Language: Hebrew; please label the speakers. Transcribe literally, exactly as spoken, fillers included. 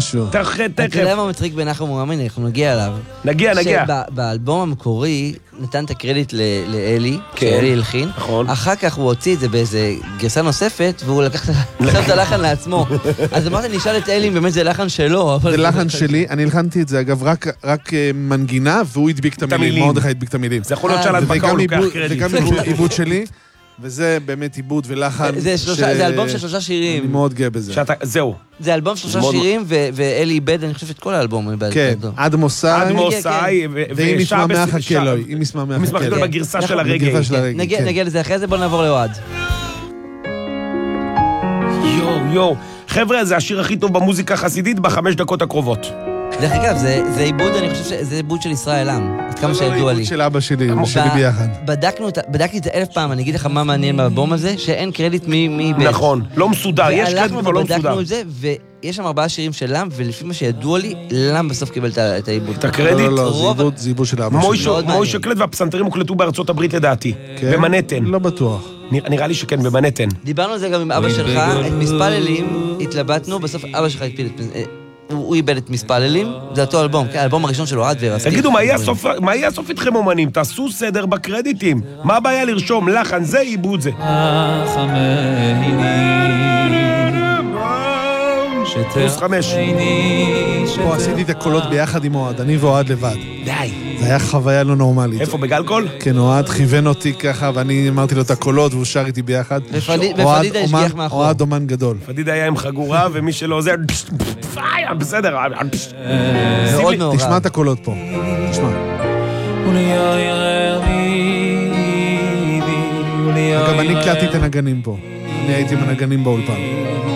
Speaker 1: משהו.
Speaker 2: תכף.
Speaker 3: אתה יודע מה מצחיק בנחם מואמין, אנחנו נגיע אליו.
Speaker 2: נגיע, נגיע.
Speaker 3: שבאלבום המקורי נתן את הקרדיט לאלי,
Speaker 2: כן.
Speaker 3: שאלי הלחין.
Speaker 2: נכון.
Speaker 3: אחר כך הוא הוציא את זה באיזה גרסה נוספת, והוא לקח את הלחן לעצמו. אז אמרתי, נשאל את אלי אם באמת זה לחן שלו.
Speaker 1: זה לחן שלי, אני הלחנתי את זה, אגב, רק מנגינה, והוא הדביק את המילים. מרדכי הדביק את המילים.
Speaker 2: זה יכול להיות שעל הדבקה הוא לוקח קרדיט.
Speaker 1: וגם עיבוד שלי. וזה באמת עיבוד ולחן.
Speaker 3: זה אלבום של שלושה שירים.
Speaker 1: אני מאוד גאה בזה.
Speaker 2: זהו.
Speaker 3: זה אלבום שלושה שירים, ואלי איבד, אני חושב, את כל האלבום.
Speaker 1: כן, עד מוסאי.
Speaker 2: עד מוסאי.
Speaker 1: ואם ישמע מהחכה לו. אם ישמע מהחכה לו.
Speaker 2: בגרסה של הרגע.
Speaker 3: נגיע לזה אחרי זה, בוא נעבור לאוהד.
Speaker 2: יו, יו. חבר'ה, זה השיר הכי טוב במוזיקה החסידית בחמש דקות הקרובות.
Speaker 3: דרך אגב, זה עיבוד, אני חושב שזה עיבוד של ישראל עם, עד כמה שידוע לי.
Speaker 1: עיבוד של אבא שלי, שלי ביחד.
Speaker 3: בדקתי את זה אלף פעם, אני אגיד לך מה מעניין באלבום הזה, שאין קרדיט מי בין.
Speaker 2: נכון, לא מסודר, יש קרדיט אבל לא מסודר.
Speaker 3: ובדקנו את זה, ויש שם ארבעה שירים של לם, ולפי מה שידוע לי, לם בסוף קיבל את העיבוד.
Speaker 2: את הקרדיט.
Speaker 1: לא, לא, לא, זה עיבוד של אבא שלי.
Speaker 2: מוישה קלט והפסנתרים הוקלטו בארצות הברית לדעתי. במנהטן.
Speaker 1: לא בטוח.
Speaker 2: נראה לי שכן, במנהטן.
Speaker 3: דיברנו על זה גם עם אבא שלך, את מספללים, התלבטנו, בסוף אבא שלך התפיל את הוא איבד את מספללים, זה אותו אלבום, כן, האלבום הראשון שלו, עד ורסטי.
Speaker 2: תגידו, מה יהיה הסוף איתכם אומנים? תעשו סדר בקרדיטים. מה הבעיה לרשום? לחן זה, עיבוד זה. פלוס חמש.
Speaker 1: פה עשיתי את הקולות ביחד עם אוהד, אני ואוהד לבד.
Speaker 2: די.
Speaker 1: זה היה חוויה לא נורמלית.
Speaker 2: איפה, בגלקול?
Speaker 1: כן, אוהד כיוון אותי ככה, ואני אמרתי לו את הקולות, והוא שר איתי ביחד.
Speaker 3: ופדידה השגיח מאחור.
Speaker 1: אוהד אומן גדול.
Speaker 2: פדידה היה עם חגורה, ומי שלא עוזר, בסדר.
Speaker 1: תשמע את הקולות פה. תשמע. אגב, אני קלטתי את הנגנים פה. אני הייתי עם הנגנים באולפן.